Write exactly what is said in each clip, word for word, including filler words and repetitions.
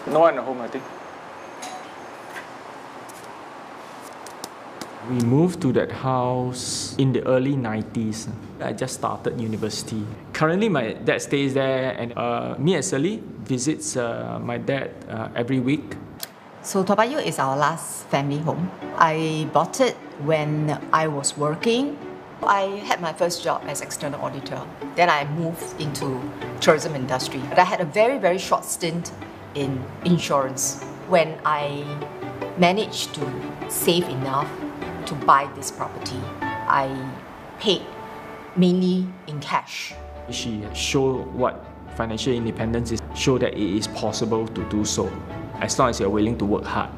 No one at home, I think. We moved to that house in the early nineties. I just started university. Currently, my dad stays there, and uh, me and Sally visits uh, my dad uh, every week. So Toa Payoh is our last family home. I bought it when I was working. I had my first job as external auditor. Then I moved into tourism industry. But I had a very, very short stint in insurance when I managed to save enough to buy this property. I paid mainly in cash. She showed what financial independence is, show that it is possible to do so, as long as you're willing to work hard.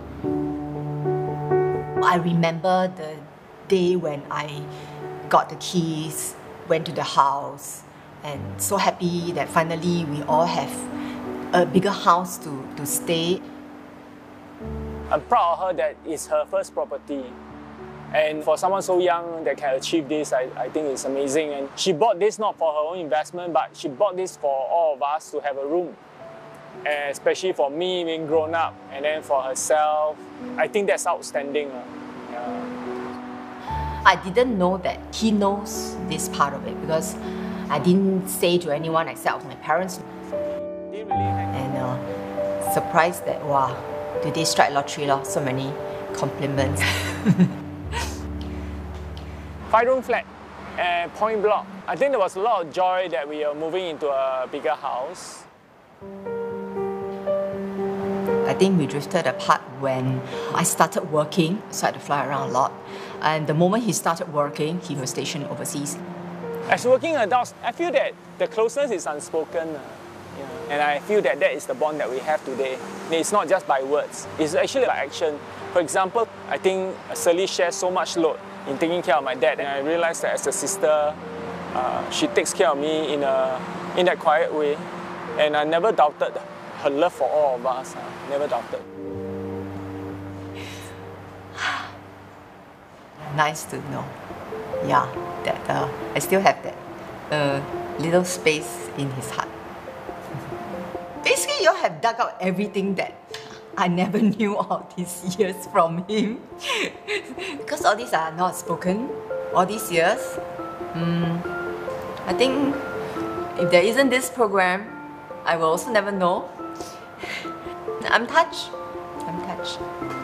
I remember the day when I got the keys, went to the house, and so happy that finally we all have a bigger house to, to stay. I'm proud of her that it's her first property. And for someone so young that can achieve this, I, I think it's amazing. And she bought this not for her own investment, but she bought this for all of us to have a room. And especially for me being grown up, and then for herself, I think that's outstanding. Yeah. I didn't know that he knows this part of it because I didn't say to anyone except my parents. And uh, surprised that, wow, did they strike lottery? Lor? So many compliments. Five-room flat and point block. I think there was a lot of joy that we are moving into a bigger house. I think we drifted apart when I started working, so I had to fly around a lot. And the moment he started working, he was stationed overseas. As working adults, I feel that the closeness is unspoken. Uh, yeah. And I feel that that is the bond that we have today. It's not just by words, it's actually by action. For example, I think Sally shares so much load in taking care of my dad, and I realized that as a sister, uh, she takes care of me in, a, in that quiet way. And I never doubted her love for all of us, uh, never doubted. Nice to know, yeah, that uh, I still have that uh, little space in his heart. Basically, you all have dug out everything that I never knew all these years from him. Because all these are not spoken, all these years. Mm, I think if there isn't this program, I will also never know. I'm touched. I'm touched.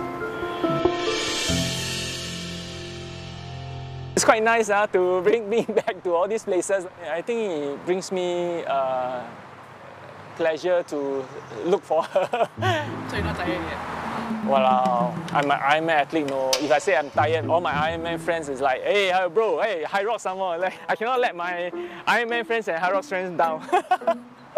It's quite nice uh, to bring me back to all these places. I think it brings me uh, pleasure to look for her. So you're not tired yet? Wow, I'm an Ironman athlete, no. If I say I'm tired, all my Ironman friends is like, hey, bro, hey, Hyrox some more. Like, I cannot let my Ironman friends and Hyrox friends down.